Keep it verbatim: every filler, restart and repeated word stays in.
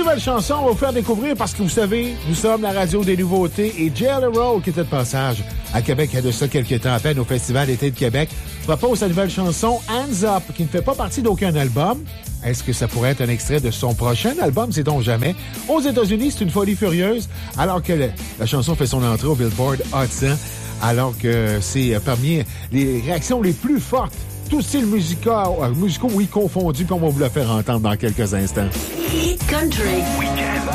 nouvelle chanson, on va vous faire découvrir parce que vous savez, nous sommes la radio des nouveautés et Jelly Roll, qui était de passage à Québec il y a de ça quelques temps à peine au Festival d'été de Québec, propose sa nouvelle chanson Hands Up, qui ne fait pas partie d'aucun album. Est-ce que ça pourrait être un extrait de son prochain album? Sait-on jamais. Aux États-Unis, c'est une folie furieuse, alors que le, la chanson fait son entrée au Billboard Hot cent, alors que c'est parmi les réactions les plus fortes, tous styles musicaux, euh, musicaux, oui, confondus, puis on va vous le faire entendre dans quelques instants. Country. Weekend.